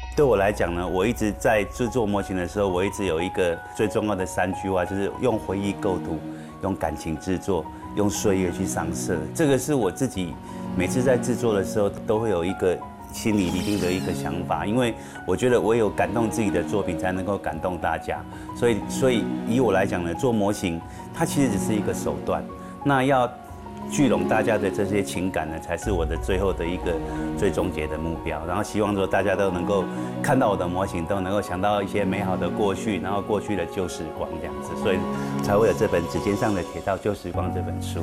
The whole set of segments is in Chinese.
对我来讲呢，我一直在制作模型的时候，我一直有一个最重要的3句话，就是用回忆构图，用感情制作，用岁月去上色。这个是我自己每次在制作的时候都会有一个心里一定的一个想法，因为我觉得我有感动自己的作品，才能够感动大家。所以以我来讲呢，做模型它其实只是一个手段，那要聚拢大家的这些情感呢，才是我的最后的一个最终结的目标。然后希望说大家都能够看到我的模型，都能够想到一些美好的过去，然后过去的旧时光这样子，所以才会有这本《指尖上的铁道旧时光》这本书。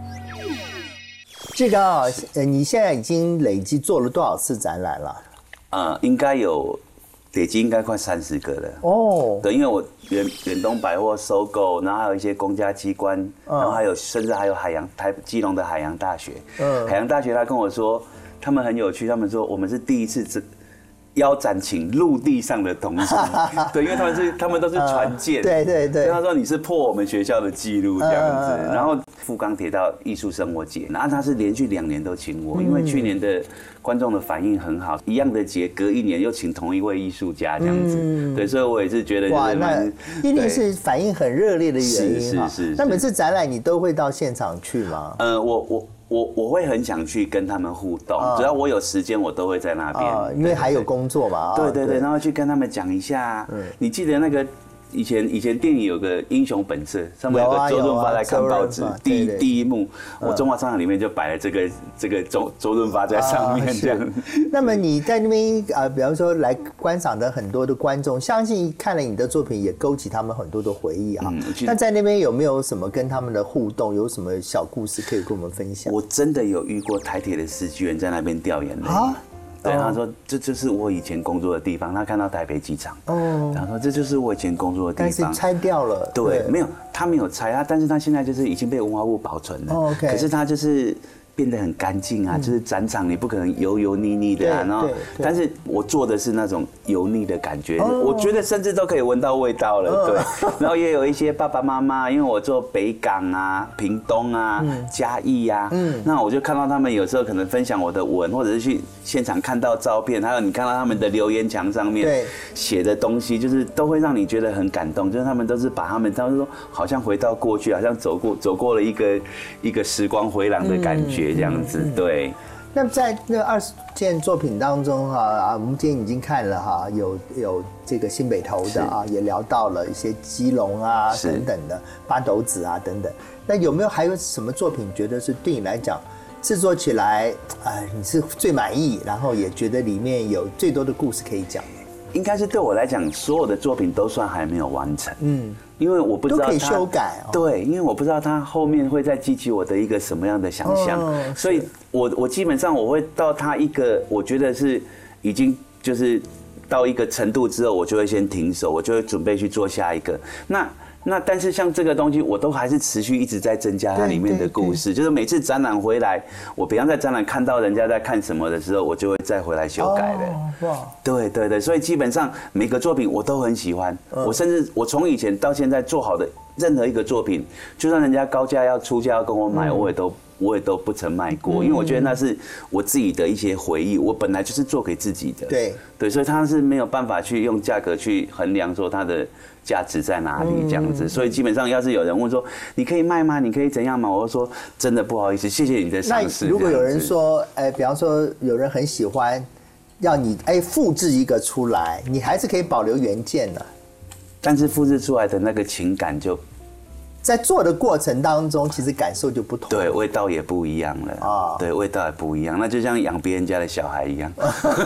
志刚啊，你现在已经累计做了多少次展览了？ 应该有累积应该快30个了。 哦， 对，因为我远东百货收购，然后还有一些公家机关，然后甚至还有基隆的海洋大学。海洋大学他跟我说，他们很有趣，他们说我们是第一次邀展请陆地上的同事，对，因为他们都是船舰， 对。 他说你是破我们学校的记录这样子，然后富冈铁道艺术生活节，然后他是连续2年都请我，因为去年的观众的反应很好，一样的节隔1年又请同一位艺术家这样子，对，所以我也是觉得哇，那一定是反应很热烈的原因是。 那每次展览你都会到现场去吗？ 我会很想去跟他们互动，只要我有时间，我都会在那边， 因为还有工作嘛。 对，然后去跟他们讲一下。你记得那个以前电影有个《英雄本色》，上面有个周润发在看报纸，第一幕，我中华商场里面就摆了这个周润发在上面这样。 那么你在那边比方说来观赏的很多的观众，相信看了你的作品也勾起他们很多的回忆啊。那在那边有没有什么跟他们的互动？有什么小故事可以跟我们分享？ 我真的有遇过台铁的司机员在那边掉眼泪啊。对，他说这就是我以前工作的地方。他看到台北机场，然后说这就是我以前工作的地方。 但是拆掉了。 对，没有，他没有拆，但是他现在就是已经被文化部保存了。可是他就是变得很干净啊，就是展场你不可能油腻腻的啊，然后，但是我做的是那种油腻的感觉，我觉得甚至都可以闻到味道了，对。然后也有一些爸爸妈妈，因为我做北港啊、屏东啊、嘉义啊，那我就看到他们有时候可能分享我的文，或者是去现场看到照片，还有你看到他们的留言墙上面写的东西，就是都会让你觉得很感动，就是他们都是把他们当说好像回到过去，好像走过了一个时光回廊的感觉。这样子，对。 那在那20件作品当中我们今天已经看了有这个新北投的也聊到了一些基隆啊等等的八斗子啊等等。那有没有还有什么作品觉得是对你来讲制作起来你是最满意，然后也觉得里面有最多的故事可以讲？ 应该是对我来讲，所有的作品都算还没有完成。因为我不知道都可以修改。 对，因为我不知道它后面会再激起我的一个什么样的想象，所以我基本上我会到它一个我觉得是已经就是到一个程度之后，我就会先停手，我就会准备去做下一个。那但是像这个东西，我都还是持续一直在增加它里面的故事，就是每次展览回来，我比方在展览看到人家在看什么的时候，我就会再回来修改的。对，所以基本上每个作品我都很喜欢，我甚至我从以前到现在做好的任何一个作品，就算人家高价要出价要跟我买，我也都不曾卖过，因为我觉得那是我自己的一些回忆，我本来就是做给自己的。对，所以它是没有办法去用价格去衡量说它的价值在哪里这样子。所以基本上要是有人问说你可以卖吗？你可以怎样吗？我就说真的不好意思，谢谢你的赏识。 那如果有人说，比方说有人很喜欢，要你复制一个出来，你还是可以保留原件的， 但是复制出来的那个情感就。 在做的过程当中，其实感受就不同， 对，味道也不一样了对，味道也不一样，那就像养别人家的小孩一样，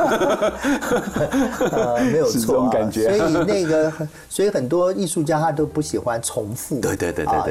没有错， 是这种感觉。 所以很多艺术家他都不喜欢重复， 对，